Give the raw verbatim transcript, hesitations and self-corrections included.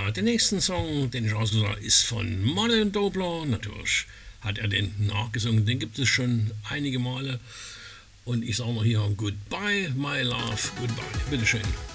Ja, den nächsten Song, den ich ausgesucht habe, ist von Martin Dobler. Natürlich hat er den nachgesungen, den gibt es schon einige Male. Und ich sage mal hier Goodbye, my love, goodbye. Bitteschön.